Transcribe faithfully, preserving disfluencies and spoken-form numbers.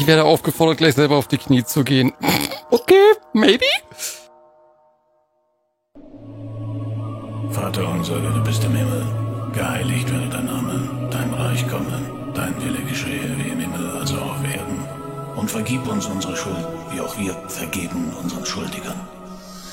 Ich werde aufgefordert, gleich selber auf die Knie zu gehen. Okay, maybe? Vater unser, der du bist im Himmel, geheiligt werde dein Name, dein Reich komme, dein Wille geschehe wie im Himmel, also auf Erden. Und vergib uns unsere Schuld, wie auch wir vergeben unseren Schuldigern.